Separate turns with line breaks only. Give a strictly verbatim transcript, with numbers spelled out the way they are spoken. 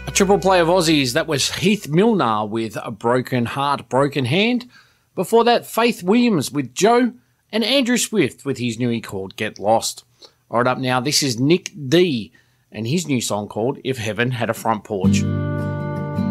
A triple play of Aussies, that was Heath Milner with A Broken Heart, Broken Hand. Before that, Faith Williams with Joe, and Andrew Swift with his newie called Get Lost. All right, up now, this is Nick D and his new song called If Heaven Had a Front Porch.